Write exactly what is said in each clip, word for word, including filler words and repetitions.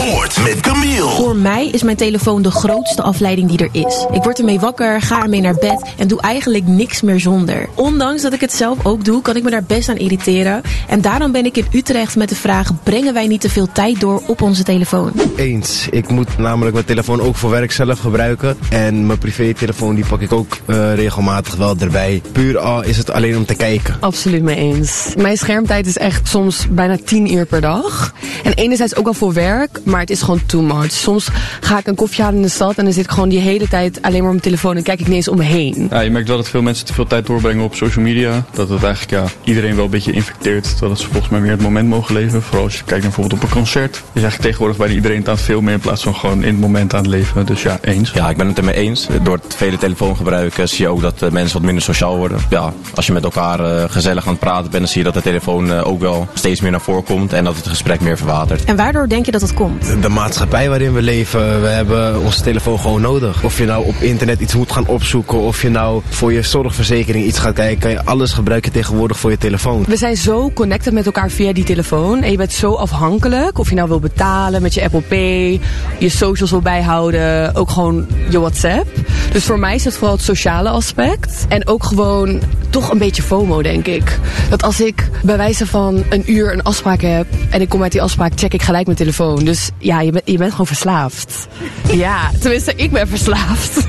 Noord met Camille. Voor mij is mijn telefoon de grootste afleiding die er is. Ik word ermee wakker, ga ermee naar bed en doe eigenlijk niks meer zonder. Ondanks dat ik het zelf ook doe, kan ik me daar best aan irriteren. En daarom ben ik in Utrecht met de vraag: brengen wij niet te veel tijd door op onze telefoon? Eens. Ik moet namelijk mijn telefoon ook voor werk zelf gebruiken. En mijn privételefoon die pak ik ook uh, regelmatig wel erbij. Puur al is het alleen om te kijken. Absoluut mee eens. Mijn schermtijd is echt soms bijna tien uur per dag. En enerzijds ook wel voor werk, maar het is gewoon too much. Soms ga ik een koffie halen in de stad en dan zit ik gewoon die hele tijd alleen maar op mijn telefoon en kijk ik niet eens om me heen. Ja, je merkt wel dat veel mensen te veel tijd doorbrengen op social media. Dat het eigenlijk ja, iedereen wel een beetje infecteert. Dat ze volgens mij meer het moment mogen leven. Vooral als je kijkt naar bijvoorbeeld op een concert. Is eigenlijk tegenwoordig bijna iedereen het aan het filmen in plaats van gewoon in het moment aan het leven. Dus ja, eens. Ja, ik ben het ermee eens. Door het vele telefoongebruik zie je ook dat mensen wat minder sociaal worden. Ja, als je met elkaar uh, gezellig aan het praten bent, dan zie je dat de telefoon uh, ook wel steeds meer naar voren komt en dat het gesprek meer verwatert. En waardoor denk je dat dat komt? De, de maatschappij waarin we leven, we hebben onze telefoon gewoon nodig. Of je nou op internet iets moet gaan opzoeken, of je nou voor je zorgverzekering iets gaat kijken, kan je alles gebruiken tegenwoordig voor je telefoon. We zijn zo connected met elkaar via die telefoon en je bent zo afhankelijk. Of je nou wil betalen met je Apple Pay, je socials wil bijhouden, ook gewoon je WhatsApp. Dus voor mij is het vooral het sociale aspect. En ook gewoon toch een beetje FOMO, denk ik. Dat als ik bij wijze van een uur een afspraak heb en ik kom uit die afspraak, check ik gelijk mijn telefoon. Dus ja, je bent, je bent gewoon verslaafd. Ja, tenminste, ik ben verslaafd.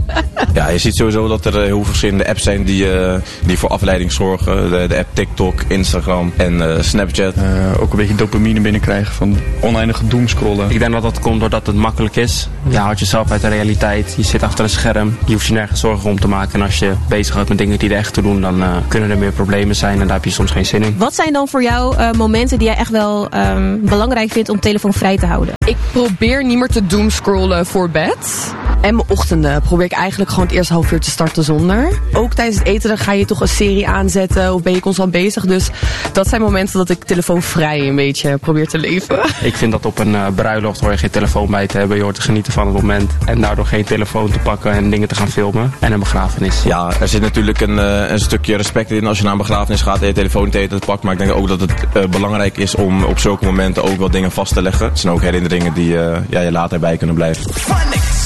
Ja, je ziet sowieso dat er uh, heel veel verschillende apps zijn die, uh, die voor afleiding zorgen. De, de app TikTok, Instagram en uh, Snapchat. Uh, ook een beetje dopamine binnenkrijgen van oneindige doomscrollen. Ik denk dat dat komt doordat het makkelijk is. Je houdt jezelf uit de realiteit. Je zit achter een scherm. Je hoeft je nergens zorgen om te maken. En als je bezig bent met dingen die er echt toe doen, dan uh, kunnen er meer problemen zijn. En daar heb je soms geen zin in. Wat zijn dan voor jou uh, momenten die jij echt wel um, belangrijk vindt om telefoon vrij te houden? Ik probeer niet meer te doomscrollen voor bed. En mijn ochtenden probeer ik eigenlijk gewoon het eerste half uur te starten zonder. Ook tijdens het eten dan ga je toch een serie aanzetten of ben je constant bezig. Dus dat zijn momenten dat ik telefoonvrij een beetje probeer te leven. Ik vind dat op een uh, bruiloft hoor je geen telefoon bij te hebben. Je hoort te genieten van het moment. En daardoor geen telefoon te pakken en dingen te gaan filmen. En een begrafenis. Ja, er zit natuurlijk een, uh, een stukje respect in als je naar een begrafenis gaat en je telefoon te eten pakt. Maar ik denk ook dat het uh, belangrijk is om op zulke momenten ook wel dingen vast te leggen. Het zijn ook herinneringen die uh, ja, je later bij kunnen blijven.